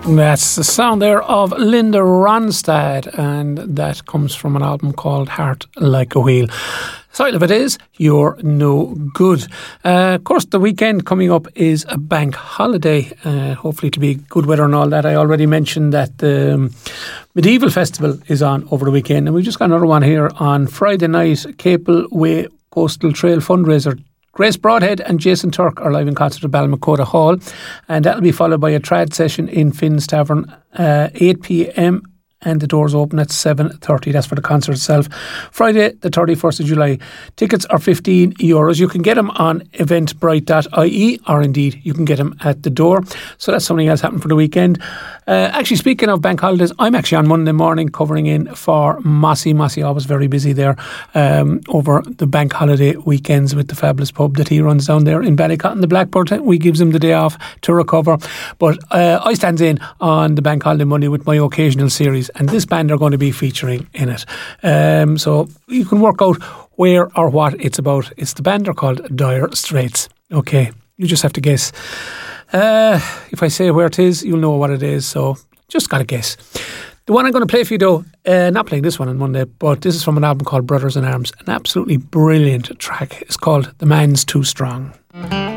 That's the sound there of Linda Ronstadt, and that comes from an album called Heart Like a Wheel. The title of it is You're No Good. Of course, the weekend coming up is a bank holiday. Hopefully it'll be good weather and all that. I already mentioned that the Medieval Festival is on over the weekend, and we've just got another one here on Friday night. Capel Way Coastal Trail fundraiser. Grace Broadhead and Jason Turk are live in concert at Balmacoda Hall, and that'll be followed by a trad session in Finn's Tavern, 8 p.m, and the doors open at 7:30. That's for the concert itself. Friday the 31st of July. Tickets are €15. You can get them on eventbrite.ie, or indeed you can get them at the door. So that's something else happened for the weekend. Actually, speaking of bank holidays, I'm actually on Monday morning covering in for Mossy. Mossy always very busy there over the bank holiday weekends with the fabulous pub that he runs down there in Ballycotton, the Blackbird. We gives him the day off to recover. But I stand in on the bank holiday Monday with my occasional series, and this band are going to be featuring in it. So you can work out where or what it's about. It's the band are called Dire Straits. Okay, you just have to guess. If I say where it is, you'll know what it is, so just gotta guess. The one I'm going to play for you though, not playing this one on Monday, but this is from an album called Brothers in Arms. An absolutely brilliant track. It's called The Man's Too Strong.